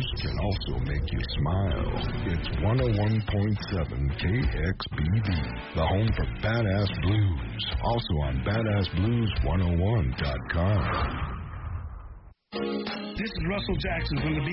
blues can also make you smile. It's 101.7 KXBD, the home for Badass Blues. Also on BadassBlues101.com. This is Russell Jackson from the